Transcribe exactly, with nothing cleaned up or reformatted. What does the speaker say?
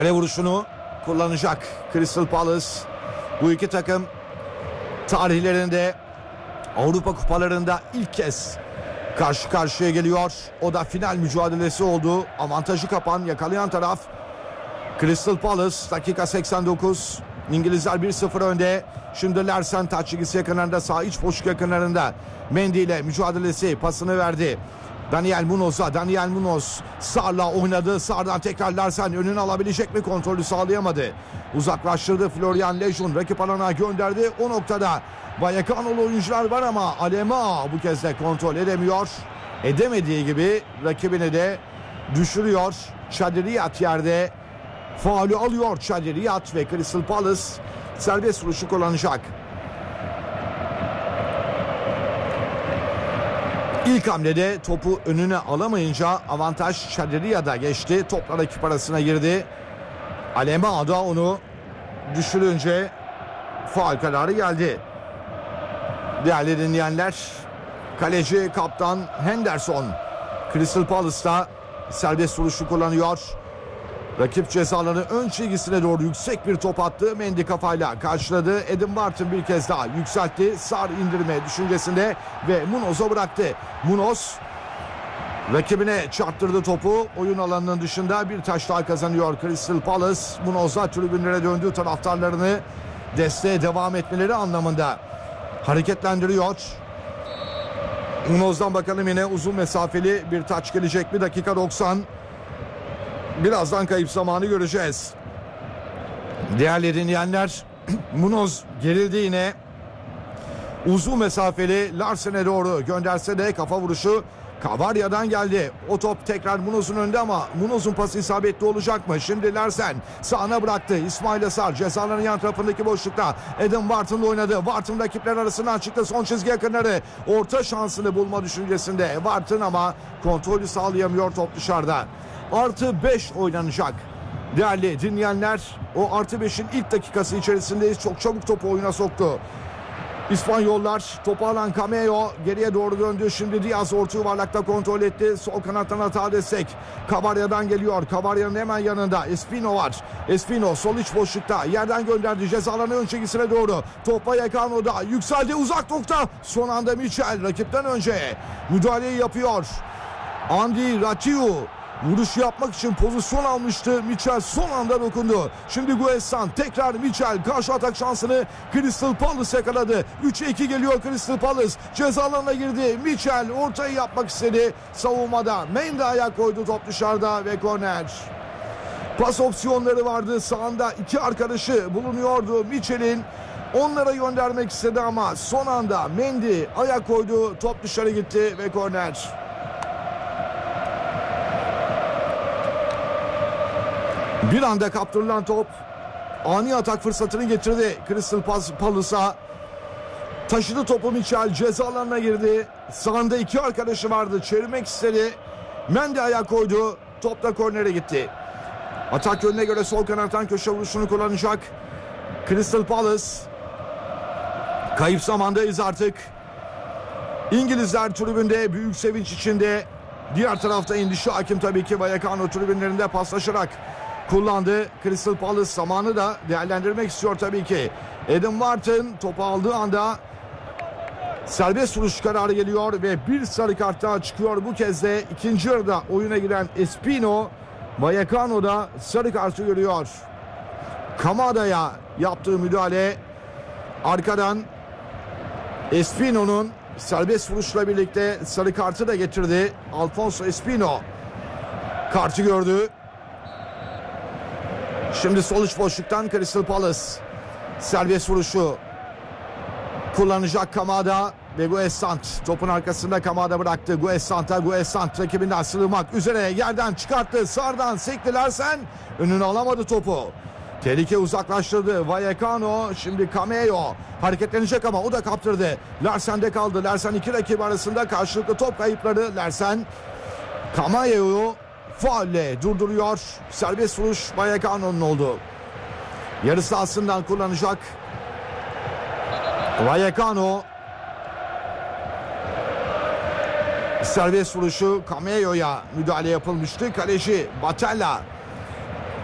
Kale vuruşunu kullanacak Crystal Palace. Bu iki takım tarihlerinde Avrupa kupalarında ilk kez karşı karşıya geliyor. O da final mücadelesi oldu. Avantajı kapan yakalayan taraf Crystal Palace. Dakika seksen dokuz. İngilizler bir sıfır önde. Şimdi Larsen taç çizgisi yakınlarında, sağ iç boşluk yakınlarında Mendy ile mücadelesi, pasını verdi Daniel Munoz'a. Daniel Munoz Sar'la oynadı. Sar'dan tekrar Larsen önünü alabilecek mi? Kontrolü sağlayamadı. Uzaklaştırdı Florian Lejeune. Rakip alana gönderdi. O noktada Vallecano'lu oyuncular var ama Alema bu kez de kontrol edemiyor. Edemediği gibi rakibini de düşürüyor. Chadriyat yerde faulü alıyor Chadriyat ve Crystal Palace serbest vuruşu kullanacak. İlk hamlede topu önüne alamayınca avantaj Chadriyat'a geçti. Topla rakip arasına girdi. Alema da onu düşürünce faul kararı geldi. Değerli dinleyenler, kaleci kaptan Henderson Crystal Palace'ta serbest vuruşu kullanıyor. Rakip cezalarını ön çizgisine doğru yüksek bir top attı. Mendy kafayla karşıladı. Adam Wharton bir kez daha yükseltti. Sar indirme düşüncesinde ve Munoz'a bıraktı. Munoz rakibine çarptırdı topu. Oyun alanının dışında bir taş daha kazanıyor Crystal Palace. Munoz'a tribünlere döndüğü taraftarlarını desteğe devam etmeleri anlamında hareketlendiriyor. Munoz'dan bakalım yine uzun mesafeli bir taç gelecek mi? Dakika doksan. Birazdan kayıp zamanı göreceğiz. Değerli dinleyenler, Munoz gerildi yine. Uzun mesafeli Larsen'e doğru gönderse de kafa vuruşu Cavaria'dan geldi. O top tekrar Munoz'un önünde ama Munoz'un pası isabetli olacak mı? Şimdi Larsen sağına bıraktı. İsmail Asar cezaların yan tarafındaki boşlukta Adam Wharton'la oynadı. Wharton rakipler arasından çıktı. Son çizgi yakınları. Orta şansını bulma düşüncesinde Wharton ama kontrolü sağlayamıyor, top dışarıda. Artı beş oynanacak. Değerli dinleyenler, o artı beşin ilk dakikası içerisindeyiz. Çok çabuk topu oyuna soktu İspanyollar. Topu alan Cameo geriye doğru döndü. Şimdi Diaz orta yuvarlakta kontrol etti. Sol kanattan hata destek. Cavaria'dan geliyor. Cavaria'nın hemen yanında Espino var. Espino sol iç boşlukta. Yerden gönderdi. Cezalarının ön çizgisine doğru. Top Vallecano'da. Yükseldi uzak nokta. Son anda Michel rakipten önce müdahaleyi yapıyor. Andy Ratiu vuruş yapmak için pozisyon almıştı. Michel son anda dokundu. Şimdi Guessan tekrar Michel karşı atak şansını Crystal Palace yakaladı. üçe iki geliyor Crystal Palace. Cezalarına girdi. Michel ortayı yapmak istedi. Savunmada Mendy ayak koydu, top dışarıda ve korner. Pas opsiyonları vardı. Sağında iki arkadaşı bulunuyordu Michel'in. Onlara göndermek istedi ama son anda Mendy ayak koydu. Top dışarı gitti ve korner. Bir anda kaptırılan top ani atak fırsatını getirdi Crystal Palace'a. Taşıdı topu Michel, cezalarına girdi. Sağında iki arkadaşı vardı, çevirmek istedi. Mendy ayak koydu, top da kornere gitti. Atak yönüne göre sol kanattan köşe vuruşunu kullanacak Crystal Palace. Kayıp zamandayız artık. İngilizler tribünde büyük sevinç içinde. Diğer tarafta endişe hakim tabii ki. Vallecano tribünlerinde paslaşarak kullandı. Crystal Palace zamanı da değerlendirmek istiyor tabii ki. Adam Wharton topu aldığı anda serbest vuruş kararı geliyor ve bir sarı kart daha çıkıyor. Bu kez de ikinci yarıda oyuna giren Espino Vallecano'da sarı kartı görüyor. Kamada'ya yaptığı müdahale arkadan Espino'nun serbest vuruşla birlikte sarı kartı da getirdi. Alfonso Espino kartı gördü. Şimdi sol iç boşluktan Crystal Palace serbest vuruşu kullanacak Kamada ve Guessant topun arkasında. Kamada bıraktı Guessant'a. Guessant rakibinden sığmak üzere, yerden çıkarttı. Sardan sekti Larsen, önünü alamadı topu. Tehlike uzaklaştırdı Vallecano. Şimdi Cameo hareketlenecek ama o da kaptırdı. Larsen'de kaldı. Larsen iki rakip arasında karşılıklı top kayıpları. Larsen Cameo'yu faulle durduruyor. Serbest vuruş Vallecano'nun oldu. Yarı sahasından kullanacak Vallecano. Serbest vuruşu Cameo'ya müdahale yapılmıştı. Kaleci Batella